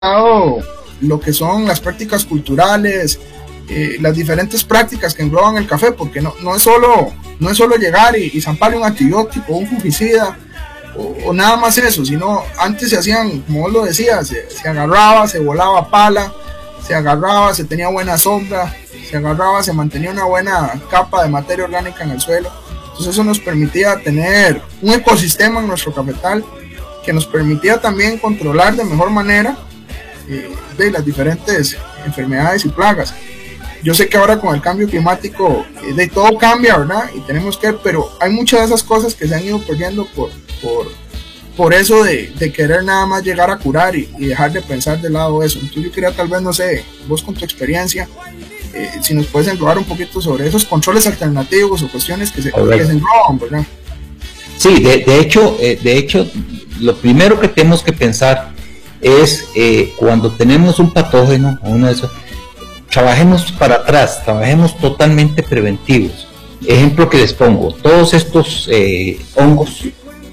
lado lo que son las prácticas culturales, las diferentes prácticas que engloban el café, porque no es solo llegar y zamparle un antibiótico, un fungicida o nada más eso, sino antes se hacían, como vos lo decías, se agarraba, se volaba pala, se agarraba, se tenía buena sombra, se agarraba, se mantenía una buena capa de materia orgánica en el suelo. Entonces eso nos permitía tener un ecosistema en nuestro cafetal que nos permitía también controlar de mejor manera de las diferentes enfermedades y plagas. Yo sé que ahora con el cambio climático de todo cambia, ¿verdad? Y tenemos que, pero hay muchas de esas cosas que se han ido perdiendo por eso de querer nada más llegar a curar y dejar de pensar de lado eso. Entonces yo quería, tal vez, no sé, vos con tu experiencia, si nos puedes englobar un poquito sobre esos controles alternativos o cuestiones que se engloban, ¿verdad? Sí, de hecho, lo primero que tenemos que pensar es cuando tenemos un patógeno, uno de esos, trabajemos para atrás, trabajemos totalmente preventivos. Ejemplo que les pongo, todos estos hongos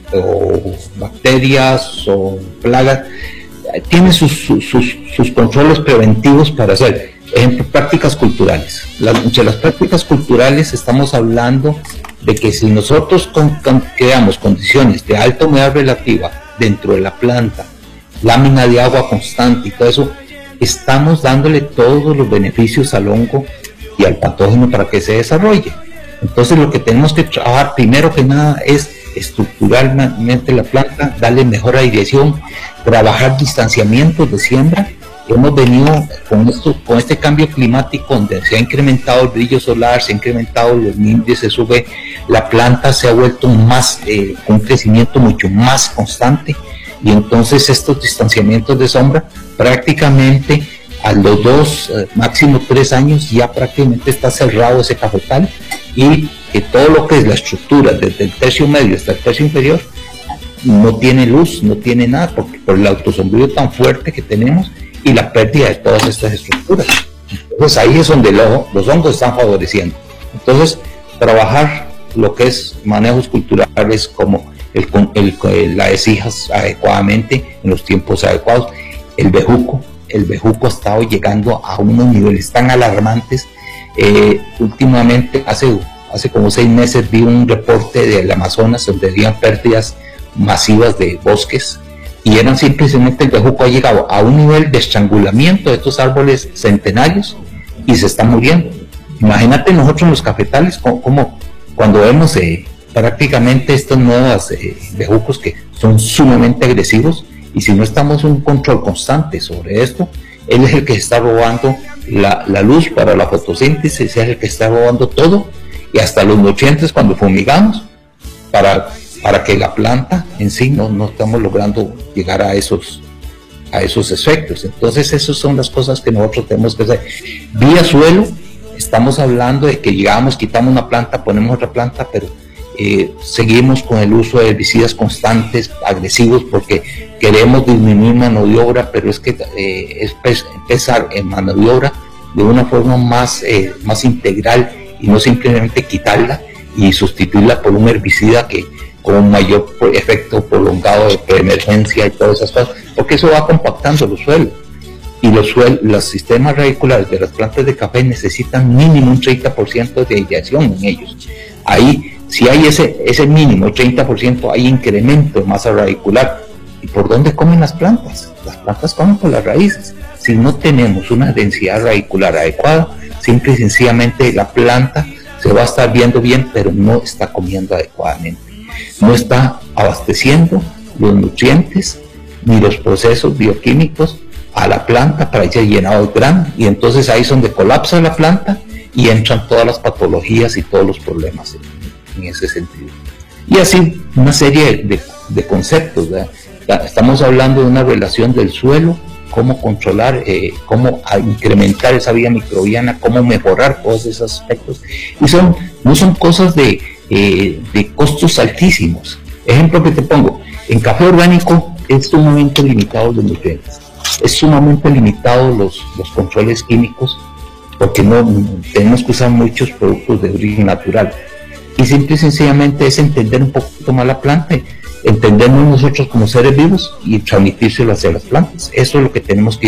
o bacterias o plagas tienen sus controles preventivos para hacer. Ejemplo, prácticas culturales. Entre las prácticas culturales estamos hablando de que si nosotros creamos condiciones de alta humedad relativa dentro de la planta, lámina de agua constante y todo eso, estamos dándole todos los beneficios al hongo y al patógeno para que se desarrolle. Entonces lo que tenemos que trabajar primero que nada es estructuralmente la planta, darle mejor aireación, trabajar distanciamientos de siembra. Hemos venido con este cambio climático donde se ha incrementado el brillo solar, se ha incrementado los índices UV, la planta se ha vuelto con un crecimiento mucho más constante, y entonces estos distanciamientos de sombra prácticamente a los 2, máximo 3 años ya prácticamente está cerrado ese cafetal, y que todo lo que es la estructura desde el tercio medio hasta el tercio inferior no tiene luz, no tiene nada, porque por el autosombrío tan fuerte que tenemos y la pérdida de todas estas estructuras. Entonces ahí es donde los hongos están favoreciendo. Entonces trabajar lo que es manejos culturales como las escijas adecuadamente en los tiempos adecuados. El bejuco ha estado llegando a unos niveles tan alarmantes. Últimamente hace como 6 meses vi un reporte del Amazonas donde habían pérdidas masivas de bosques, y eran simplemente, el bejuco ha llegado a un nivel de estrangulamiento de estos árboles centenarios y se está muriendo. Imagínate nosotros en los cafetales como cuando vemos prácticamente estos nuevos bejucos que son sumamente agresivos, y si no estamos en un control constante sobre esto, él es el que está robando la luz para la fotosíntesis, es el que está robando todo, y hasta los nutrientes cuando fumigamos para que la planta en sí no estamos logrando llegar a esos efectos. Entonces esas son las cosas que nosotros tenemos que hacer. Vía suelo, estamos hablando de que llegamos, quitamos una planta, ponemos otra planta, pero seguimos con el uso de herbicidas constantes, agresivos, porque queremos disminuir mano de obra, pero es que es empezar en mano de obra de una forma más integral, y no simplemente quitarla y sustituirla por un herbicida que con un mayor efecto prolongado de preemergencia y todas esas cosas, porque eso va compactando los suelos, y los sistemas radiculares de las plantas de café necesitan mínimo un 30% de aireación en ellos. Ahí, si hay ese mínimo 30%, hay incremento de masa radicular. ¿Y por dónde comen las plantas? Las plantas comen por las raíces. Si no tenemos una densidad radicular adecuada, simple y sencillamente la planta se va a estar viendo bien, pero no está comiendo adecuadamente, no está abasteciendo los nutrientes ni los procesos bioquímicos a la planta para irse llenado de grano, y entonces ahí es donde colapsa la planta y entran todas las patologías y todos los problemas en ese sentido. Y así una serie de conceptos, ¿verdad? Estamos hablando de una relación del suelo, cómo controlar, cómo incrementar esa vida microbiana, cómo mejorar todos esos aspectos, y no son cosas de costos altísimos. Ejemplo que te pongo, en café orgánico es sumamente limitado los nutrientes, es sumamente limitado los controles químicos, porque no tenemos que usar muchos productos de origen natural, y simple y sencillamente es entender un poquito más la planta entendemos nosotros como seres vivos y transmitírselo hacia las plantas. Eso es lo que tenemos que